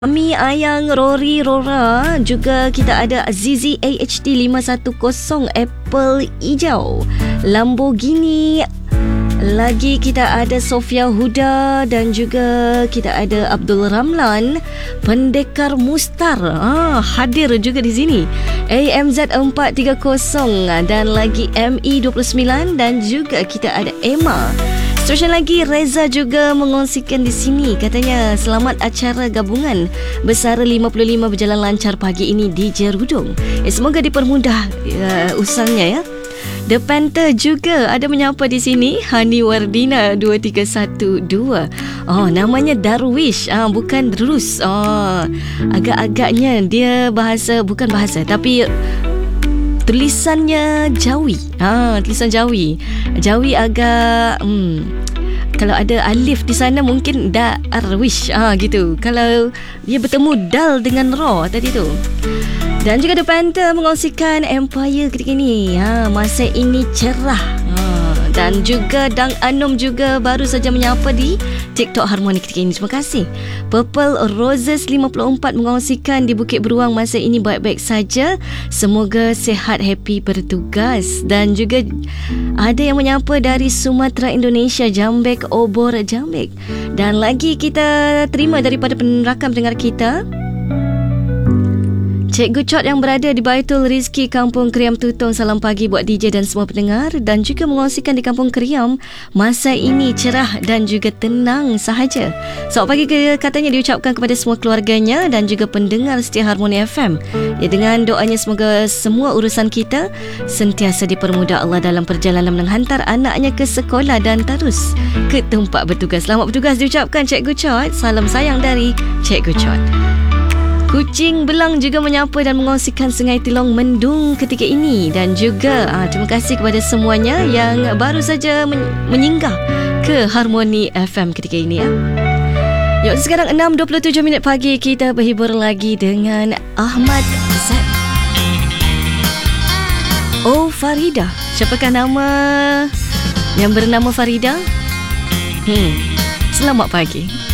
Ami Ayang, Rory, Rora. Juga kita ada Zizi AHD 510 Apple hijau, Lamborghini. Lagi kita ada Sofia Huda dan juga kita ada Abdul Ramlan, Pendekar Mustar. Hadir juga di sini. AMZ 430 dan lagi ME29 dan juga kita ada Emma. Seterusnya lagi, Reza juga mengongsikan di sini. Katanya, selamat acara gabungan Bersara 55 berjalan lancar pagi ini di Jerudong. Semoga dipermudah usahanya ya. The Panther juga ada menyapa di sini. Hani Wardina 2312. Namanya Darwish, bukan Drus. Agak-agaknya dia bukan bahasa tapi tulisannya Jawi. Tulisan Jawi. Jawi agak kalau ada alif di sana mungkin Darwish gitu. Kalau dia bertemu dal dengan ra tadi tu. Dan juga The Panther mengongsikan Empire ketika ini. Masa ini cerah. Dan juga Dang Anom juga baru saja menyapa di TikTok Harmoni ketika ini. Terima kasih. Purple Roses 54 mengongsikan di Bukit Beruang masa ini baik-baik saja. Semoga sihat, happy bertugas. Dan juga ada yang menyapa dari Sumatera, Indonesia, Jambek, Obor, Jambek. Dan lagi kita terima daripada penerakam pendengar kita, Cikgu Chot yang berada di Baitul Rizki, Kampung Kriam Tutong. Salam pagi buat DJ dan semua pendengar. Dan juga mengongsikan di Kampung Kriam masa ini cerah dan juga tenang sahaja. Selamat pagi katanya diucapkan kepada semua keluarganya dan juga pendengar setia Harmoni FM. Dengan doanya semoga semua urusan kita sentiasa dipermudah Allah dalam perjalanan menghantar anaknya ke sekolah dan terus ke tempat bertugas. Selamat bertugas diucapkan Cikgu Chot. Salam sayang dari Cikgu Chot. Kucing Belang juga menyapa dan mengongsikan Sungai Tilong mendung ketika ini. Dan juga terima kasih kepada semuanya yang baru saja menyinggah ke Harmoni FM ketika ini ya. Sekarang 6.27 pagi, kita berhibur lagi dengan Ahmad Z. Farida. Siapakah nama yang bernama Farida? Selamat pagi.